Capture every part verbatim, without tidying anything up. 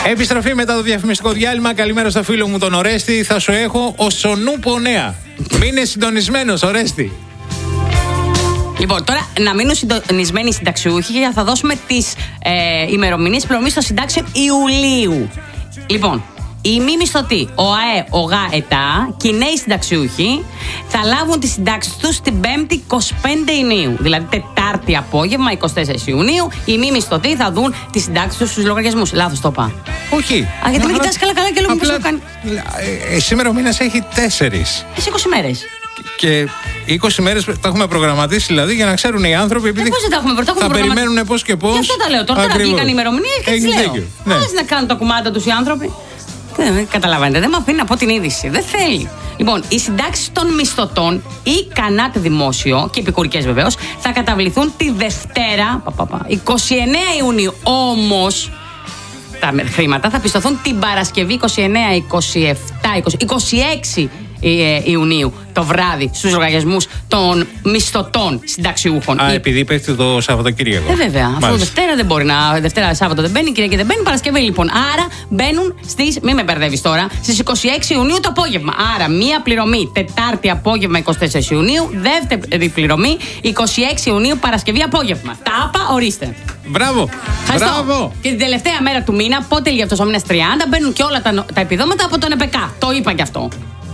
Επιστροφή μετά το διαφημιστικό διάλειμμα. Καλημέρα στο φίλο μου τον Ορέστη. Θα σου έχω ο Νούπο νέα. Μείνε συντονισμένος, Ορέστη. Λοιπόν, τώρα να μείνουν συντονισμένοι οι συνταξιούχοι και θα δώσουμε τις ε, ημερομηνίες πληρωμής των συντάξεων Ιουλίου. Λοιπόν, οι μη μισθωτοί, ο ΑΕ, ο ΓΑΕΤΑ και οι νέοι συνταξιούχοι θα λάβουν τις συντάξεις τους την Πέμπτη είκοσι πέντε Ιουνίου. Δηλαδή Τετάρτη απόγευμα είκοσι τέσσερις Ιουνίου. Οι μη μισθωτοί θα δουν τις συντάξεις τους στους λογαριασμούς. Λάθος το είπα. Όχι. Α, γιατί με κοιτάς καλά καλά και λέω μήπως το κάνει. Ε, σήμερα ο μήνας έχει τέσσερις. Έχει είκοσι μέρες. Και είκοσι μέρες τα έχουμε προγραμματίσει δηλαδή για να ξέρουν οι άνθρωποι. Επειδή πώς δεν τα έχουμε, τα έχουμε θα προγραμμα... περιμένουν πώς και πώς. Και αυτό τα λέω. Τώρα, τώρα βγήκαν οι ημερομηνίες και τις λέω. Ναι. Ας να κάνουν τα κουμάντα τους οι άνθρωποι. Δεν καταλαβαίνετε, δεν με αφήνει να πω την είδηση. Δεν θέλει. Λοιπόν, οι συντάξεις των μισθωτών ή κανάτ δημόσιο και επικουρικές βεβαίως θα καταβληθούν τη Δευτέρα πα, πα, πα, είκοσι εννέα Ιουνίου. Όμως τα χρήματα θα πιστωθούν την Παρασκευή είκοσι εννέα, είκοσι επτά, είκοσι, είκοσι έξι Ιουνίου το βράδυ στους λογαριασμούς των μισθωτών συνταξιούχων. Α, επειδή πέφτει το Σαββατοκύριακο. Ε, βέβαια. Αφού Δευτέρα δεν μπορεί να. Δευτέρα, Σάββατο δεν μπαίνει, Κυριακή δεν μπαίνει, Παρασκευή λοιπόν. Άρα μπαίνουν στις. Μην με μπερδεύεις τώρα. Στις είκοσι έξι Ιουνίου το απόγευμα. Άρα μία πληρωμή Τετάρτη απόγευμα είκοσι τέσσερις Ιουνίου. Δεύτερη πληρωμή είκοσι έξι Ιουνίου Παρασκευή απόγευμα. Τα άπα, ορίστε. Μπράβο! Μπράβο! Και την τελευταία μέρα του μήνα, πότε λύγει αυτός ο μήνας τριάντα, μπαίνουν και όλα τα, τα επιδόματα από τον ΕΠΕΚΑ. Το είπα κι αυτό.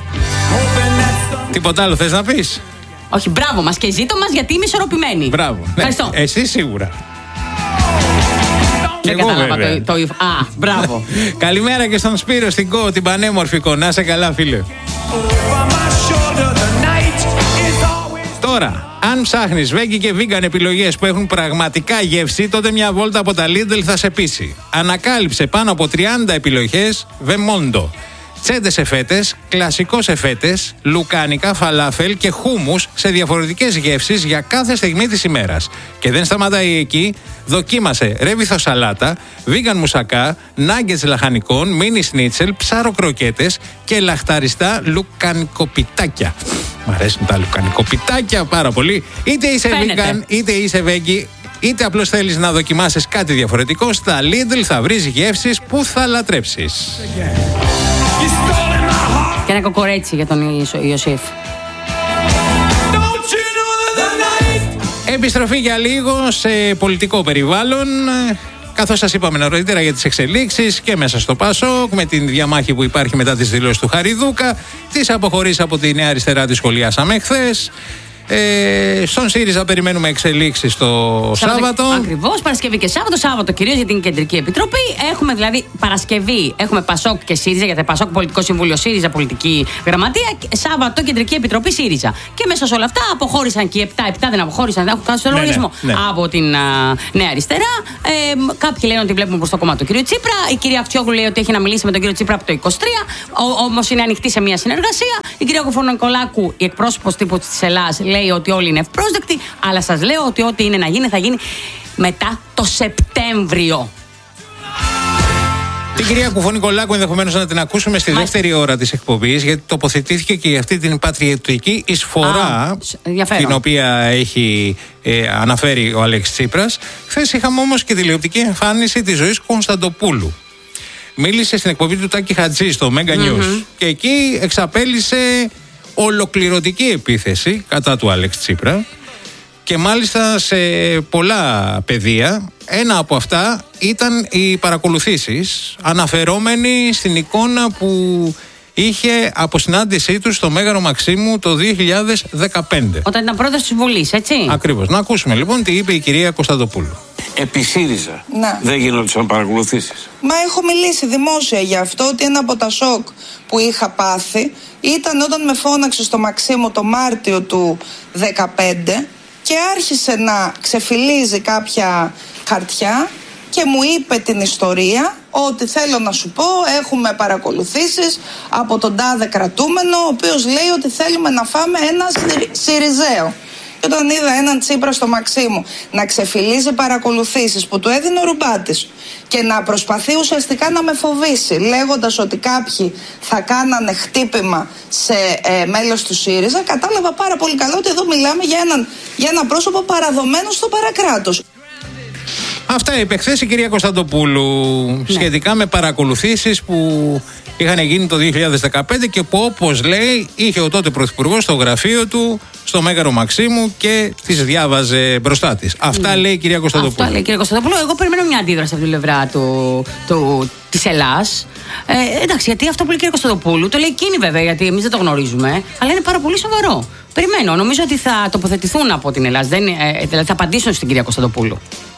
Τίποτα άλλο θες να πεις? Όχι, μπράβο μας και ζήτω μας γιατί είμαι ισορροπημένη. Μπράβο. Ευχαριστώ. Ναι, εσύ σίγουρα. Δεν κατάλαβα το, το, το. Α, μπράβο. Καλημέρα και στον Σπύρο, στην Κο, την πανέμορφη Κο. Να είσαι καλά, φίλε. Τώρα, αν ψάχνεις βέγγι και vegan επιλογές που έχουν πραγματικά γεύση, τότε μια βόλτα από τα Lidl θα σε πείσει. Ανακάλυψε πάνω από τριάντα επιλογές Βεμόντο. Τσέντες σε φέτες, κλασικό σε φέτες, λουκάνικα, φαλάφελ και χούμους σε διαφορετικές γεύσεις για κάθε στιγμή της ημέρας. Και δεν σταματάει εκεί, δοκίμασε ρέβιθο σαλάτα, vegan μουσακά, νάγκετς λαχανικών, μίνι σνίτσελ, ψάρο κροκέτες και λαχταριστά λουκανικοπιτάκια. Μ' αρέσουν τα λουκανικοπιτάκια πάρα πολύ. Είτε είσαι Φαίνεται. vegan, είτε είσαι βέγγι, είτε απλώς θέλεις να δοκιμάσεις κάτι διαφορετικό, στα Lidl θα βρεις γεύσεις που θα λατρέψεις. Και ένα κοκορέτσι για τον Ιωσήφ. Επιστροφή για λίγο σε πολιτικό περιβάλλον. Καθώς σας είπαμε νωρίτερα για τις εξελίξεις και μέσα στο ΠΑΣΟΚ, με την διαμάχη που υπάρχει μετά τις δηλώσεις του Χαριδούκα, τις αποχωρήσεις από τη Νέα Αριστερά τη σχολιάσαμε χθες. Ε, στον ΣΥΡΙΖΑ περιμένουμε εξελίξεις το Σάββατο. Ακριβώς, Παρασκευή και Σάββατο. Σάββατο κυρίως για την Κεντρική Επιτροπή. Έχουμε δηλαδή Παρασκευή, έχουμε ΠΑΣΟΚ και ΣΥΡΙΖΑ, γιατί ΠΑΣΟΚ Πολιτικό Συμβούλιο, ΣΥΡΙΖΑ Πολιτική Γραμματεία. Σάββατο Κεντρική Επιτροπή ΣΥΡΙΖΑ. Και μέσα σε όλα αυτά αποχώρησαν και οι επτά, επτά δεν αποχώρησαν, δεν έχουν κάνει στο λογαριασμό ναι, ναι. από την α, Νέα Αριστερά. Ε, κάποιοι λένε ότι βλέπουμε προς το κομμάτι του κ. Τσίπρα. Η κυρία Αξιόγλου λέει ότι έχει να μιλήσει με τον κ. Τσίπρα από το είκοσι τρία. Όμως είναι ανοιχτή σε μια συνεργασία. Η κυρία Κουφονικολάκου, η εκπρόσωπος τύπου της Ελλάδας, λέει ότι όλοι είναι ευπρόσδεκτοι, αλλά σας λέω ότι ό,τι είναι να γίνει θα γίνει μετά το Σεπτέμβριο. Την κυρία Κουφονικολάκου ενδεχομένως να την ακούσουμε στη Μάλιστα. δεύτερη ώρα της εκπομπής, γιατί τοποθετήθηκε και για αυτή την πατριωτική εισφορά, Α, την οποία έχει ε, αναφέρει ο Αλέξης Τσίπρας. Χθες είχαμε όμως και τηλεοπτική εμφάνιση της Ζωής Κωνσταντοπούλου. Μίλησε στην εκπομπή του Τάκη Χατζή στο Mega News mm-hmm. και εκεί εξαπέλυσε ολοκληρωτική επίθεση κατά του Αλέξη Τσίπρα και μάλιστα σε πολλά πεδία. Ένα από αυτά ήταν οι παρακολουθήσεις, αναφερόμενοι στην εικόνα που είχε από συνάντησή του στο Μέγαρο Μαξίμου το δύο χιλιάδες δεκαπέντε. Όταν ήταν πρόεδρος της Βουλής, έτσι. Ακριβώς. Να ακούσουμε λοιπόν τι είπε η κυρία Κωνσταντοπούλου. Επί ΣΥΡΙΖΑ ναι. δεν γινόντουσαν παρακολουθήσεις. Μα έχω μιλήσει δημόσια για αυτό, ότι ένα από τα σοκ που είχα πάθει ήταν όταν με φώναξε στο Μαξίμου το Μάρτιο του δεκαπέντε και άρχισε να ξεφυλίζει κάποια χαρτιά και μου είπε την ιστορία ότι θέλω να σου πω, έχουμε παρακολουθήσεις από τον τάδε κρατούμενο, ο οποίος λέει ότι θέλουμε να φάμε ένα Σιριζέο. Και όταν είδα έναν Τσίπρα στο Μαξίμου να ξεφυλίζει παρακολουθήσεις που του έδινε ο Ρουμπάτης και να προσπαθεί ουσιαστικά να με φοβήσει, λέγοντας ότι κάποιοι θα κάνανε χτύπημα σε ε, μέλος του ΣΥΡΙΖΑ, κατάλαβα πάρα πολύ καλά ότι εδώ μιλάμε για, έναν, για ένα πρόσωπο παραδομένο στο παρακράτος. Αυτά είπε χθες η κυρία Κωνσταντοπούλου Ναι. σχετικά με παρακολουθήσεις που είχαν γίνει το δύο χιλιάδες δεκαπέντε και που, όπως λέει, είχε ο τότε πρωθυπουργός στο γραφείο του στο Μέγαρο Μαξίμου και τις διάβαζε μπροστά της. Αυτά Ναι. λέει η κυρία Κωνσταντοπούλου. Αυτά λέει η κυρία Κωνσταντοπούλου. Εγώ περιμένω μια αντίδραση από την πλευρά του, του, της Ελλάς. Ε, εντάξει, γιατί αυτό που λέει η κυρία Κωνσταντοπούλου το λέει εκείνη βέβαια, γιατί εμείς δεν το γνωρίζουμε, αλλά είναι πάρα πολύ σοβαρό. Περιμένω. Νομίζω ότι θα τοποθετηθούν από την Ελλάς. Δεν, ε, δηλαδή θα απαντήσουν στην κυρία Κωνσταντοπούλου.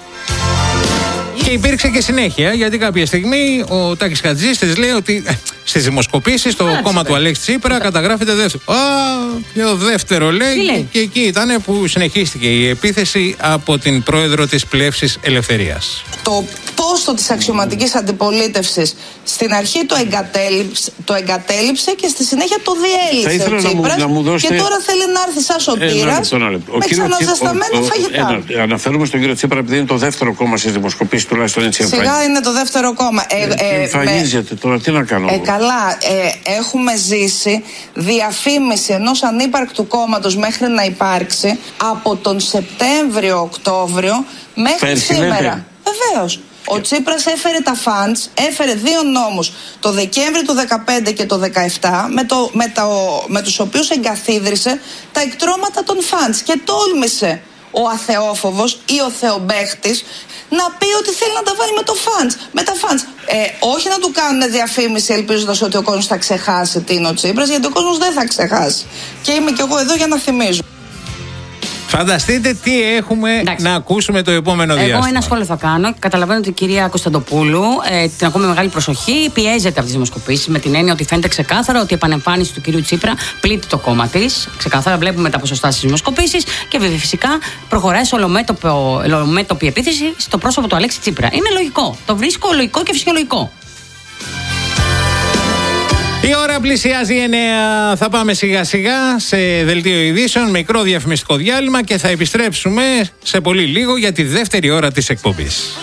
Και υπήρξε και συνέχεια, γιατί κάποια στιγμή ο Τάκης Χατζής της λέει ότι ε, στις δημοσκοπήσεις το Α, κόμμα Τσίπρα. του Αλέξη Τσίπρα καταγράφεται δεύτερο. Α, ποιο δεύτερο λέει. Τι λέει? Και εκεί ήταν που συνεχίστηκε η επίθεση από την πρόεδρο της Πλεύσης Ελευθερίας. Το πόστο της αξιωματικής αντιπολίτευσης στην αρχή το εγκατέλειψε, το εγκατέλειψε και στη συνέχεια το Θα διέλυσε ήθελα ο να μου- Τσίπρας να μου δώσετε- και τώρα θέλει να έρθει σαν Ένα σωτήρας λεπτό, ένα λεπτό. Ο με κύριος Τσίπρα- ξαναζεσταμένα ο- ο- φαγητά. ένα- Αναφέρουμε στον κύριο Τσίπρα επειδή είναι το δεύτερο κόμμα στις δημοσκοπήσεις, τουλάχιστον έτσι Σιγά εμφανίζεται. είναι το δεύτερο κόμμα. Ε, ε, με- Εμφανίζεται τώρα, τι να κάνω. Ε, εγώ. καλά, ε, έχουμε ζήσει διαφήμιση ενός ανύπαρκτου κόμματος μέχρι να υπάρξει από τον Σεπτέμβριο-Οκτώβριο μέχρι Πέρσι, σήμερα. λέτε. Βεβαίως. Ο Τσίπρας έφερε τα φαντς, έφερε δύο νόμους το Δεκέμβρη του δεκαπέντε και το δεκαεπτά με, το, με, το, με τους οποίους εγκαθίδρυσε τα εκτρώματα των φαντς και τόλμησε ο αθεόφοβος ή ο θεομπαίχτης να πει ότι θέλει να τα βάλει με το φαντς, με τα φαντς. Ε, όχι να του κάνουν διαφήμιση ελπίζοντας ότι ο κόσμος θα ξεχάσει τι είναι ο Τσίπρας, γιατί ο κόσμος δεν θα ξεχάσει. Και είμαι κι εγώ εδώ για να θυμίζω. Φανταστείτε τι έχουμε Εντάξει. να ακούσουμε το επόμενο διάστημα. Εγώ ένα σχόλιο θα κάνω. Καταλαβαίνω ότι η κυρία Κωνσταντοπούλου ε, την ακούμε με μεγάλη προσοχή. Πιέζεται από τις δημοσκοπήσεις με την έννοια ότι φαίνεται ξεκάθαρα ότι η επανεμφάνιση του κυρίου Τσίπρα πλήττει το κόμμα της. Ξεκάθαρα βλέπουμε τα ποσοστά στις δημοσκοπήσεις και βέβαια φυσικά προχωράει σε ολομέτωπο, ολομέτωπη επίθεση στο πρόσωπο του Αλέξη Τσίπρα. Είναι λογικό. Το βρίσκω λογικό και φυσιολογικό. Η ώρα πλησιάζει εννέα. Θα πάμε σιγά σιγά σε δελτίο ειδήσεων, μικρό διαφημιστικό διάλειμμα και θα επιστρέψουμε σε πολύ λίγο για τη δεύτερη ώρα της εκπομπής.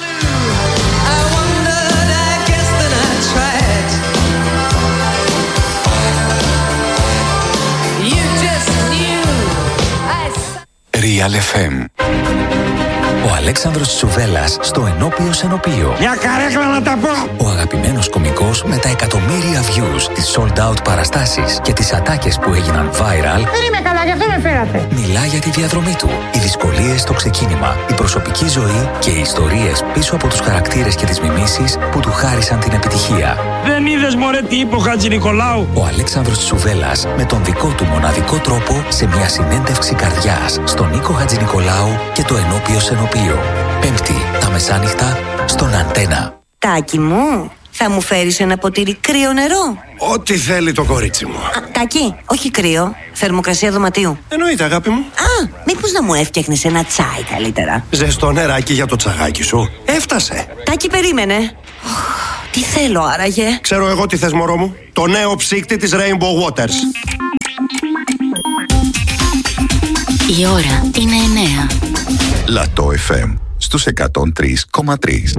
Real εφ εμ. Ο Αλέξανδρος Τσουβέλλας στο Ενώπιος Ενωπείο. Μια καρέκλα να τα πω! Ο αγαπημένος κωμικός με τα εκατομμύρια views, τις sold out παραστάσεις και τις ατάκες που έγιναν viral. Δεν είμαι καλά, γι' αυτό με φέρατε. Μιλά για τη διαδρομή του, οι δυσκολίες στο ξεκίνημα, η προσωπική ζωή και οι ιστορίες πίσω από τους χαρακτήρες και τις μιμήσεις που του χάρισαν την επιτυχία. Δεν είδες μωρέ τι είπε ο Χατζηνικολάου? Ο Αλέξανδρος Τσουβέλλας με τον δικό του μοναδικό τρόπο σε μια συνέντευξη καρδιάς στον Νίκο Χατζηνικολάου και το Ενώπιος Ενωπείο. Πέμπτη τα μεσάνυχτα στον Αντένα. Τάκη μου, θα μου φέρεις ένα ποτήρι κρύο νερό? Ό,τι θέλει το κορίτσι μου. Α, Τάκη, όχι κρύο, θερμοκρασία δωματίου. Εννοείται, αγάπη μου. Α, μήπως να μου έφτιαχνες ένα τσάι καλύτερα? Ζεστό νεράκι για το τσαγάκι σου. Έφτασε. Τάκη, περίμενε. Οχ, τι θέλω άραγε? Ξέρω εγώ τι θες, μωρό μου. Το νέο ψύκτη της Rainbow Waters. Η ώρα είναι εννέα. Λατό εφ εμ στους εκατόν τρία κόμμα τρία.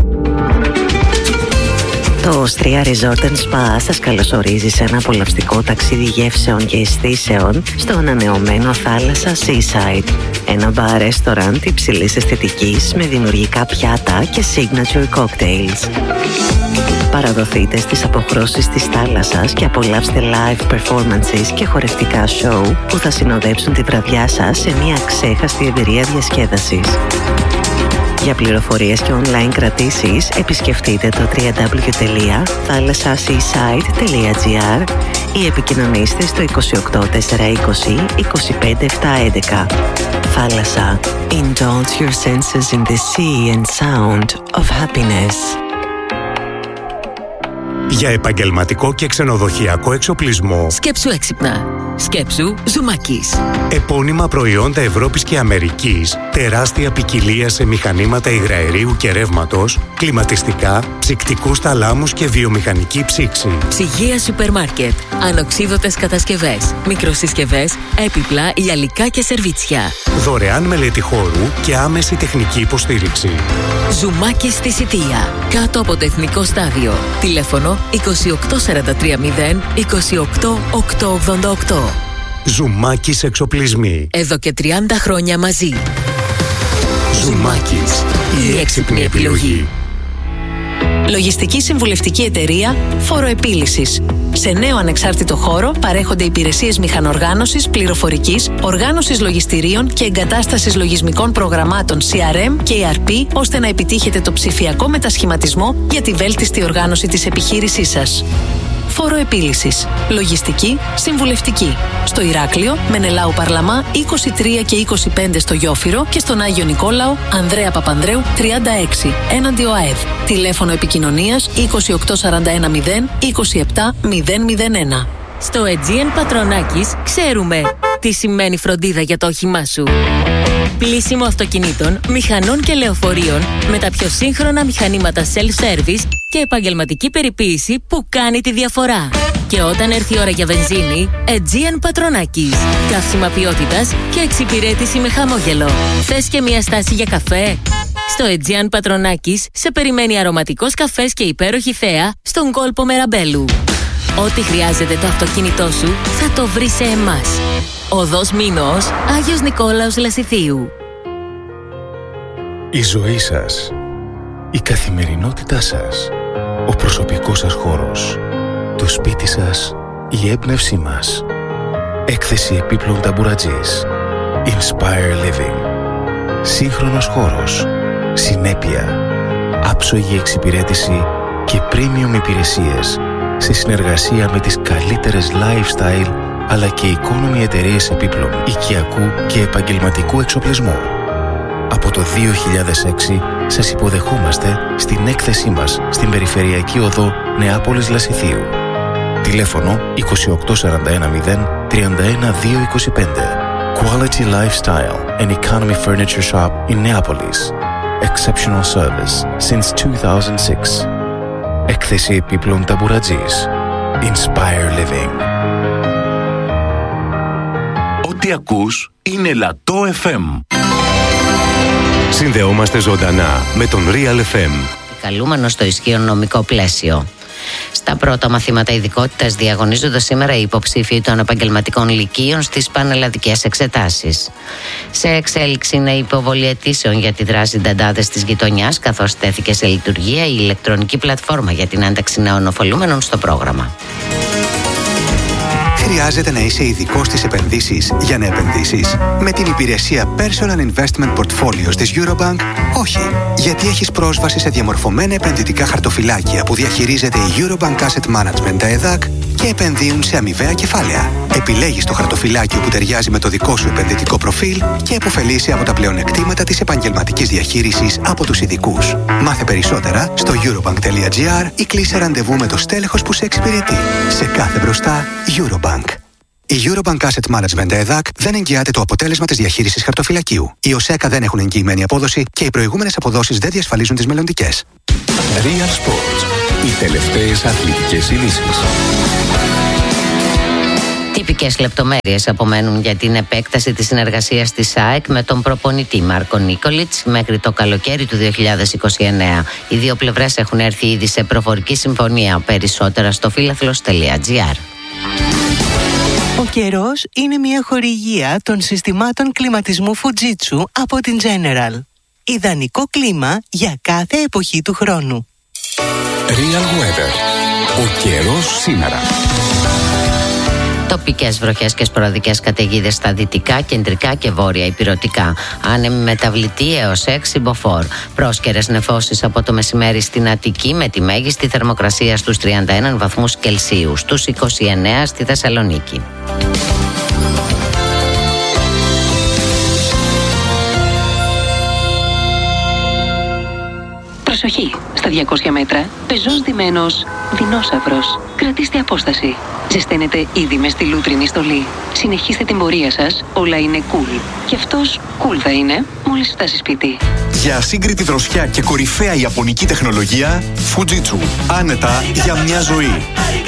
Το Osteria Resort and Spa σας καλωσορίζει σε ένα απολαυστικό ταξίδι γεύσεων και αισθήσεων στο ανανεωμένο θάλασσα Seaside. Ένα μπαρ ρεστοραντ υψηλής αισθητικής με δημιουργικά πιάτα και signature cocktails. Παραδοθείτε στις αποχρώσεις της θάλασσας και απολαύστε live performances και χορευτικά show που θα συνοδέψουν τη βραδιά σας σε μια αξέχαστη εμπειρία διασκέδασης. Για πληροφορίες και online κρατήσεις επισκεφτείτε το double-u double-u double-u τελεία θάλασσασseaside τελεία gr ή επικοινωνήστε στο είκοσι οκτώ τετρακόσια είκοσι είκοσι πέντε επτακόσια έντεκα. Θάλασσα. Indulge your senses in the sea and sound of happiness. Για επαγγελματικό και ξενοδοχειακό εξοπλισμό. Σκέψου έξυπνα. Σκέψου Ζουμάκης. Επώνυμα προϊόντα Ευρώπης και Αμερικής, τεράστια ποικιλία σε μηχανήματα υγραερίου και ρεύματος, κλιματιστικά, ψυκτικούς θαλάμους και βιομηχανική ψήξη. Ψυγεία σούπερ μάρκετ. Ανοξίδωτες κατασκευές. Μικροσυσκευές, έπιπλα, λιαλικά και σερβίτσια. Δωρεάν μελέτη χώρου και άμεση τεχνική υποστήριξη. Ζουμάκης στη Σιτία. Κάτω από το Εθνικό Στάδιο. Τηλέφωνο είκοσι οκτώ σαράντα τρία μηδέν είκοσι οκτώ οκτακόσια ογδόντα οκτώ. Ζουμάκης εξοπλισμοί. Εδώ και τριάντα χρόνια μαζί. Ζουμάκης, η έξυπνη επιλογή. Λογιστική συμβουλευτική εταιρεία Φοροεπίλυσης. Σε νέο ανεξάρτητο χώρο παρέχονται υπηρεσίες μηχανοργάνωσης, πληροφορικής, οργάνωσης λογιστηρίων και εγκατάστασης λογισμικών προγραμμάτων σι αρ εμ και ι αρ πι, ώστε να επιτύχετε το ψηφιακό μετασχηματισμό για τη βέλτιστη οργάνωση της επιχείρησής σας. Φοροεπίλυσης. Λογιστική, συμβουλευτική. Στο Ηράκλειο, Μενελάου Παρλαμά είκοσι τρία και είκοσι πέντε στο Γιόφυρο και στον Άγιο Νικόλαο, Ανδρέα Παπανδρέου τριάντα έξι, έναντι ΟΑΕΔ. Τηλέφωνο επικοινωνίας είκοσι οκτώ σαράντα ένα μηδέν είκοσι επτά μηδέν μηδέν ένα. Στο Aegean Πατρονάκης ξέρουμε τι σημαίνει φροντίδα για το όχημά σου. Πλύσιμο αυτοκινήτων, μηχανών και λεωφορείων με τα πιο σύγχρονα μηχανήματα self-service και επαγγελματική περιποίηση που κάνει τη διαφορά. Και όταν έρθει η ώρα για βενζίνη, Aegean Πατρονάκης. Καύσιμα ποιότητας και εξυπηρέτηση με χαμόγελο. Θες και μια στάση για καφέ? Στο Aegean Πατρονάκης σε περιμένει αρωματικός καφές και υπέροχη θέα στον κόλπο Μεραμπέλου. Ό,τι χρειάζεται το αυτοκίνητό σου θα το βρεις σε εμάς. Οδός Μήνος, Άγιος Νικόλαος Λασιθίου. Η ζωή σας, η καθημερινότητά σας, ο προσωπικός σας χώρος, το σπίτι σας, η έμπνευσή μας. Έκθεση επίπλων ταμπουρατζής. Inspire Living. Σύγχρονος χώρος, συνέπεια, άψογη εξυπηρέτηση και premium υπηρεσίες σε συνεργασία με τις καλύτερες lifestyle αλλά και economy εταιρείες επίπλων, οικιακού και επαγγελματικού εξοπλισμού. Από το δύο χιλιάδες έξι σας υποδεχόμαστε στην έκθεσή μας στην Περιφερειακή Οδό Νεάπολης Λασιθίου. Τηλέφωνο είκοσι οκτώ σαράντα ένα μηδέν τριάντα ένα δύο είκοσι πέντε. Quality Lifestyle and Economy Furniture Shop in Neapolis. Exceptional service since two thousand six. Έκθεση επίπλων ταμπουρατζής. Inspire Living. Ό,τι ακούς είναι Λατό εφ εμ. Συνδεόμαστε ζωντανά με τον Real εφ εμ. Καλούμενο στο ισχύον νομικό πλαίσιο. Στα πρώτα μαθήματα ειδικότητας διαγωνίζονται σήμερα οι υποψήφοι των επαγγελματικών λυκείων στις πανελλαδικές εξετάσεις. Σε εξέλιξη είναι η υποβολή αιτήσεων για τη δράση νταντάδες της γειτονιάς, καθώς τέθηκε σε λειτουργία η ηλεκτρονική πλατφόρμα για την ένταξη νέων οφολούμενων στο πρόγραμμα. Χρειάζεται να είσαι ειδικός στις επενδύσεις για να επενδύσεις? Με την υπηρεσία Personal Investment Portfolios της Eurobank, όχι. Γιατί έχεις πρόσβαση σε διαμορφωμένα επενδυτικά χαρτοφυλάκια που διαχειρίζεται η Eurobank Asset Management, τα ΕΔΑΚ, και επενδύουν σε αμοιβαία κεφάλαια. Επιλέγεις το χαρτοφυλάκιο που ταιριάζει με το δικό σου επενδυτικό προφίλ και επωφελείσαι από τα πλεονεκτήματα της επαγγελματικής διαχείρισης από τους ειδικούς. Μάθε περισσότερα στο eurobank.gr ή κλείσε ραντεβού με το στέλεχος που σε εξυπηρετεί. Σε κάθε μπροστά, Eurobank. Η Eurobank Asset Management ΕΔΑΚ δεν εγγυάται το αποτέλεσμα της διαχείρισης χαρτοφυλακίου. Οι ΟΣΕΚΑ δεν έχουν εγγυημένη απόδοση και οι προηγούμενες αποδόσεις δεν διασφαλίζουν τις μελλοντικές. Real Sports. Οι τελευταίες αθλητικές ειδήσεις. Τυπικές λεπτομέρειες απομένουν για την επέκταση της συνεργασίας της ΑΕΚ με τον προπονητή Μάρκο Νίκολιτς μέχρι το καλοκαίρι του δύο χιλιάδες είκοσι εννέα. Οι δύο πλευρές έχουν έρθει ήδη σε προφορική συμφωνία. Περισσότερα στο φίλαθλος τελεία τζι άρ. Ο καιρός είναι μια χορηγία των συστημάτων κλιματισμού Fujitsu από την General. Ιδανικό κλίμα για κάθε εποχή του χρόνου. Real Weather. Ο καιρός σήμερα. Τοπικές βροχές και σποραδικές καταιγίδες στα δυτικά, κεντρικά και βόρεια ηπειρωτικά. Άνεμη μεταβλητή έως έξι μποφόρ. Πρόσκαιρες νεφώσεις από το μεσημέρι στην Αττική με τη μέγιστη θερμοκρασία στους τριάντα ένα βαθμούς Κελσίου, στους είκοσι εννέα στη Θεσσαλονίκη. Προσοχή! Στα διακόσια μέτρα, πεζός ντυμένος δεινόσαυρος. Κρατήστε απόσταση. Ζεσταίνετε ήδη μες στη λούτρινη στολή. Συνεχίστε την πορεία σας, όλα είναι cool. Και αυτός cool θα είναι μόλις φτάσει σπίτι. Για ασύγκριτη δροσιά και κορυφαία ιαπωνική τεχνολογία, Fujitsu. Άνετα για μια ζωή.